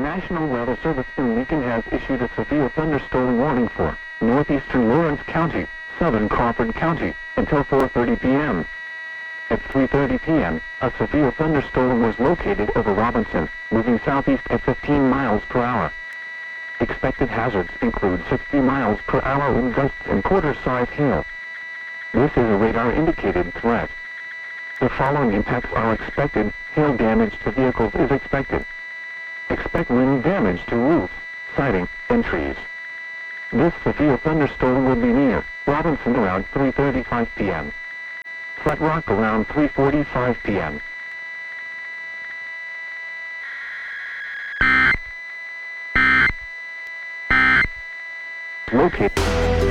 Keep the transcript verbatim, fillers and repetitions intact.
National Weather Service in Lincoln has issued a severe thunderstorm warning for northeastern Lawrence County, southern Crawford County, until four thirty p m At three thirty p m, a severe thunderstorm was located over Robinson, moving southeast at fifteen miles per hour. Expected hazards include sixty miles per hour wind gusts and quarter-size hail. This is a radar-indicated threat. The following impacts are expected. Hail damage to vehicles is expected. Expect wind damage to roofs, siding, and trees. This severe thunderstorm will be near Robinson around three thirty-five p m Flat Rock around three forty-five p m Located